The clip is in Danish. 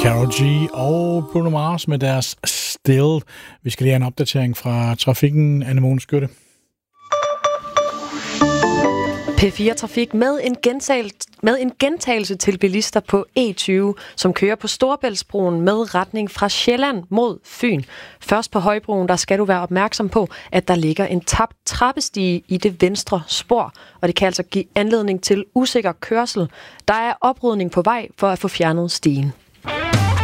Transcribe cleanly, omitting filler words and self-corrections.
Karol G og Bruno Mars med deres Still. Vi skal lige have en opdatering fra trafikken. Anne Mogens Skytte. P4 Trafik med en gentagelse til bilister på E20, som kører på Storebæltsbroen med retning fra Sjælland mod Fyn. Først på Højbroen, der skal du være opmærksom på, at der ligger en tabt trappestige i det venstre spor, og det kan altså give anledning til usikker kørsel. Der er oprydning på vej for at få fjernet stigen.